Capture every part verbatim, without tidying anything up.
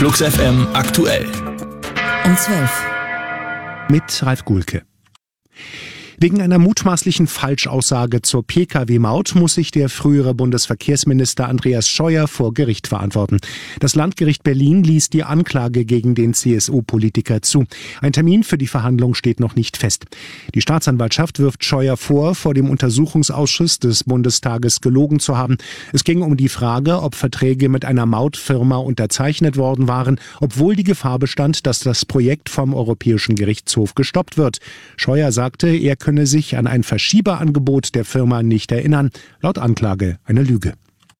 Flux F M aktuell. Um zwölf. Mit Ralf Gulke. Wegen einer mutmaßlichen Falschaussage zur P K W-Maut muss sich der frühere Bundesverkehrsminister Andreas Scheuer vor Gericht verantworten. Das Landgericht Berlin ließ die Anklage gegen den C S U-Politiker zu. Ein Termin für die Verhandlung steht noch nicht fest. Die Staatsanwaltschaft wirft Scheuer vor, vor dem Untersuchungsausschuss des Bundestages gelogen zu haben. Es ging um die Frage, ob Verträge mit einer Mautfirma unterzeichnet worden waren, obwohl die Gefahr bestand, dass das Projekt vom Europäischen Gerichtshof gestoppt wird. Scheuer sagte, er könne sich an ein Verschieberangebot der Firma nicht erinnern. Laut Anklage eine Lüge.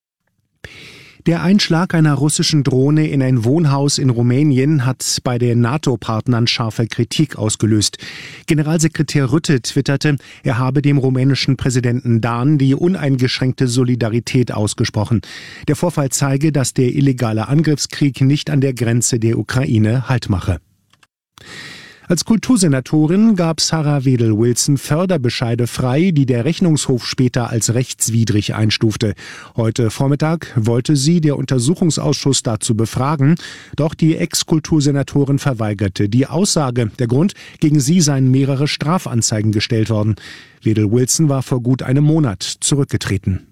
Der Einschlag einer russischen Drohne in ein Wohnhaus in Rumänien hat bei den NATO-Partnern scharfe Kritik ausgelöst. Generalsekretär Rutte twitterte, er habe dem rumänischen Präsidenten Dan die uneingeschränkte Solidarität ausgesprochen. Der Vorfall zeige, dass der illegale Angriffskrieg nicht an der Grenze der Ukraine Halt mache. Als Kultursenatorin gab Sarah Wedel-Wilson Förderbescheide frei, die der Rechnungshof später als rechtswidrig einstufte. Heute Vormittag wollte sie der Untersuchungsausschuss dazu befragen, doch die Ex-Kultursenatorin verweigerte die Aussage. Der Grund, gegen sie seien mehrere Strafanzeigen gestellt worden. Wedel-Wilson war vor gut einem Monat zurückgetreten.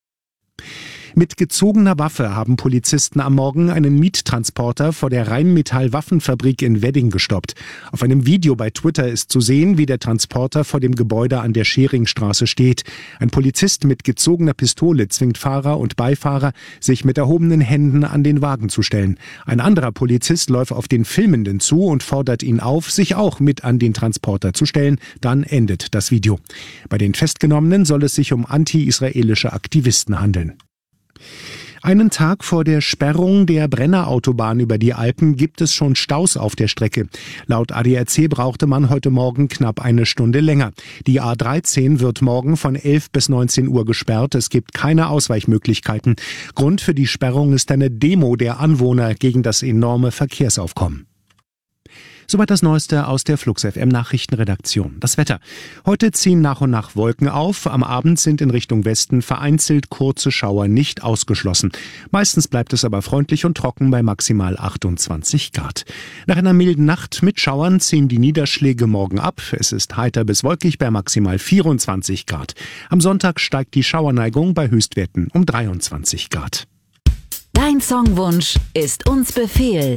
Mit gezogener Waffe haben Polizisten am Morgen einen Miettransporter vor der Rheinmetall-Waffenfabrik in Wedding gestoppt. Auf einem Video bei Twitter ist zu sehen, wie der Transporter vor dem Gebäude an der Scheringstraße steht. Ein Polizist mit gezogener Pistole zwingt Fahrer und Beifahrer, sich mit erhobenen Händen an den Wagen zu stellen. Ein anderer Polizist läuft auf den Filmenden zu und fordert ihn auf, sich auch mit an den Transporter zu stellen. Dann endet das Video. Bei den Festgenommenen soll es sich um anti-israelische Aktivisten handeln. Einen Tag vor der Sperrung der Brennerautobahn über die Alpen gibt es schon Staus auf der Strecke. Laut A D A C brauchte man heute Morgen knapp eine Stunde länger. Die A dreizehn wird morgen von elf bis neunzehn Uhr gesperrt. Es gibt keine Ausweichmöglichkeiten. Grund für die Sperrung ist eine Demo der Anwohner gegen das enorme Verkehrsaufkommen. Soweit das Neueste aus der Flux F M Nachrichtenredaktion. Das Wetter. Heute ziehen nach und nach Wolken auf. Am Abend sind in Richtung Westen vereinzelt kurze Schauer nicht ausgeschlossen. Meistens bleibt es aber freundlich und trocken bei maximal achtundzwanzig Grad. Nach einer milden Nacht mit Schauern ziehen die Niederschläge morgen ab. Es ist heiter bis wolkig bei maximal vierundzwanzig Grad. Am Sonntag steigt die Schauerneigung bei Höchstwerten um dreiundzwanzig Grad. Dein Songwunsch ist uns Befehl.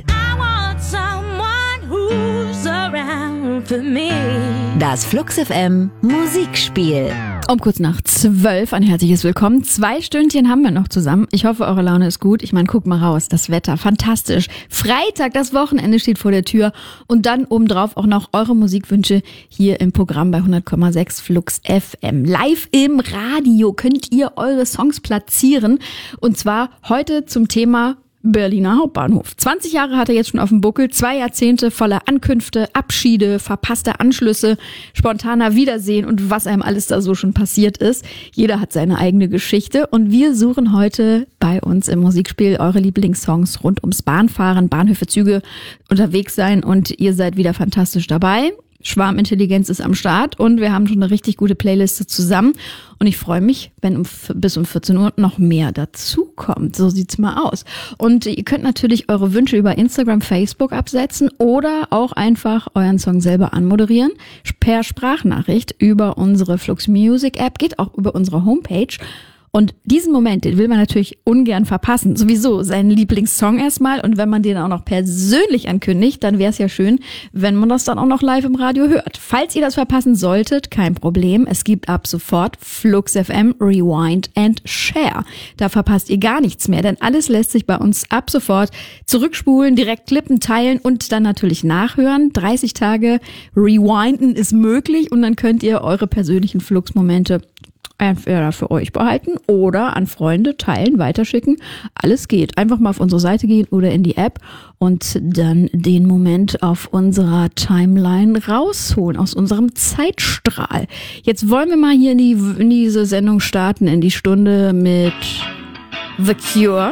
Das Flux F M Musikspiel. Um kurz nach zwölf ein herzliches Willkommen. Zwei Stündchen haben wir noch zusammen. Ich hoffe, eure Laune ist gut. Ich meine, guck mal raus, das Wetter, fantastisch. Freitag, das Wochenende steht vor der Tür. Und dann obendrauf auch noch eure Musikwünsche hier im Programm bei hundert Komma sechs Flux F M. Live im Radio könnt ihr eure Songs platzieren. Und zwar heute zum Thema Berliner Hauptbahnhof. zwanzig Jahre hat er jetzt schon auf dem Buckel, zwei Jahrzehnte voller Ankünfte, Abschiede, verpasste Anschlüsse, spontaner Wiedersehen und was einem alles da so schon passiert ist. Jeder hat seine eigene Geschichte und wir suchen heute bei uns im Musikspiel eure Lieblingssongs rund ums Bahnfahren, Bahnhöfe, Züge, unterwegs sein und ihr seid wieder fantastisch dabei. Schwarmintelligenz ist am Start und wir haben schon eine richtig gute Playliste zusammen. Und ich freue mich, wenn um, bis um vierzehn Uhr noch mehr dazu kommt. So sieht's mal aus. Und ihr könnt natürlich eure Wünsche über Instagram, Facebook absetzen oder auch einfach euren Song selber anmoderieren. Per Sprachnachricht über unsere Flux Music App, geht auch über unsere Homepage. Und diesen Moment, den will man natürlich ungern verpassen. Sowieso seinen Lieblingssong erstmal. Und wenn man den auch noch persönlich ankündigt, dann wäre es ja schön, wenn man das dann auch noch live im Radio hört. Falls ihr das verpassen solltet, kein Problem. Es gibt ab sofort Flux F M Rewind and Share. Da verpasst ihr gar nichts mehr, denn alles lässt sich bei uns ab sofort zurückspulen, direkt klippen, teilen und dann natürlich nachhören. dreißig Tage Rewinden ist möglich und dann könnt ihr eure persönlichen Flux-Momente entweder für euch behalten oder an Freunde teilen, weiterschicken. Alles geht. Einfach mal auf unsere Seite gehen oder in die App und dann den Moment auf unserer Timeline rausholen, aus unserem Zeitstrahl. Jetzt wollen wir mal hier in, die, in diese Sendung starten, in die Stunde mit The Cure,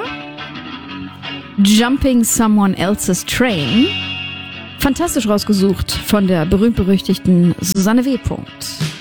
Jumping Someone Else's Train. Fantastisch rausgesucht von der berühmt-berüchtigten Susanne W.